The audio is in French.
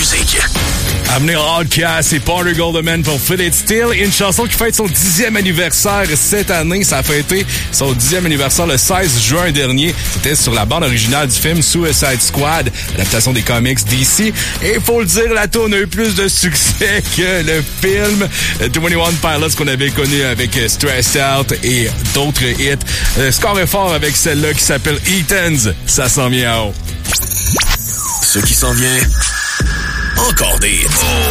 musique. À venir Outcast et Porter Goldman pour Fit It Still. Une chanson qui fête son 10e anniversaire cette année. Ça a fêté son 10e anniversaire le 16 juin dernier. C'était sur la bande originale du film Suicide Squad, adaptation des comics DC. Et faut le dire, la tourne a eu plus de succès que le film 21 Pilots qu'on avait connu avec Stressed Out et d'autres hits. Le score est fort avec celle-là qui s'appelle Ethan's. Ça s'en vient en haut. Ce qui s'en vient, encore des hits.